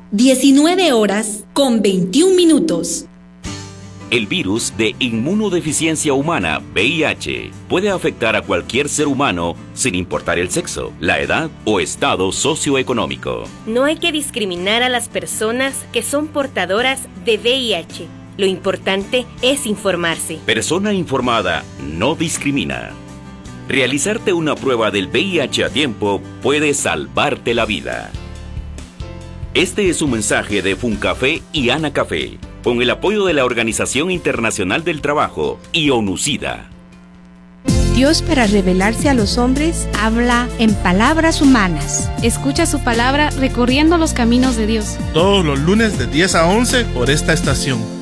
19 horas con 21 minutos. El virus de inmunodeficiencia humana, VIH, puede afectar a cualquier ser humano sin importar el sexo, la edad o estado socioeconómico. No hay que discriminar a las personas que son portadoras de VIH. Lo importante es informarse. Persona informada no discrimina. Realizarte una prueba del VIH a tiempo puede salvarte la vida. Este es un mensaje de Funcafé y Anacafé, con el apoyo de la Organización Internacional del Trabajo y ONUCIDA. Dios, para revelarse a los hombres, habla en palabras humanas. Escucha su palabra recorriendo los caminos de Dios. Todos los lunes de 10 a 11 por esta estación.